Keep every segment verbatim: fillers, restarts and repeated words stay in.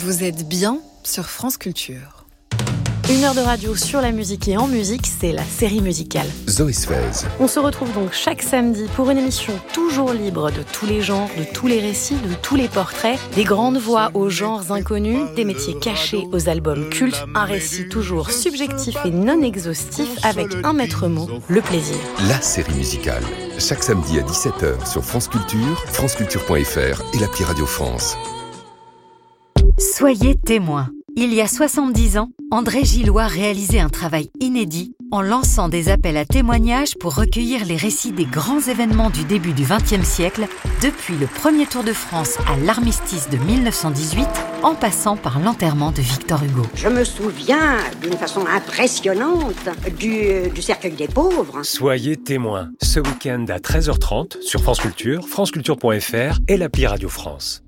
Vous êtes bien sur France Culture. Une heure de radio sur la musique et en musique, c'est la série musicale. Zoé Sfez. On se retrouve donc chaque samedi pour une émission toujours libre de tous les genres, de tous les récits, de tous les portraits, des grandes voix aux genres inconnus, des métiers cachés aux albums cultes, un récit toujours subjectif et non exhaustif avec un maître mot, le plaisir. La série musicale. Chaque samedi à dix-sept heures sur France Culture, franceculture point f r et l'appli Radio France. Soyez témoins. Il y a soixante-dix ans, André Gillois réalisait un travail inédit en lançant des appels à témoignages pour recueillir les récits des grands événements du début du vingtième siècle, depuis le premier Tour de France à l'armistice de mille neuf cent dix-huit, en passant par l'enterrement de Victor Hugo. Je me souviens d'une façon impressionnante du, du cercueil des pauvres. Soyez témoins, ce week-end à treize heures trente sur France Culture, franceculture point f r et l'appli Radio France.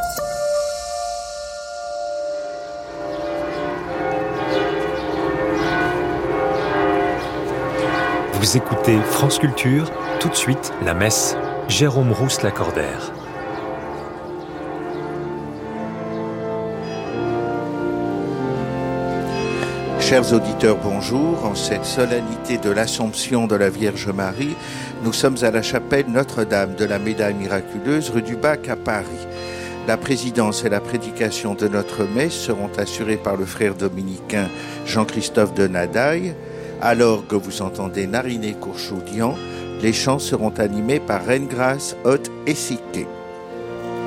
Vous écoutez France Culture, tout de suite la messe. Jérôme Rousse-Lacordaire. Chers auditeurs, bonjour. En cette solennité de l'Assomption de la Vierge Marie, nous sommes à la chapelle Notre-Dame de la Médaille Miraculeuse, rue du Bac à Paris. La présidence et la prédication de notre messe seront assurées par le frère dominicain Jean-Christophe de Nadaille. À l'orgue, vous entendez Nariné Courchoudian. Les chants seront animés par Reine Grâce, Haute et Cité.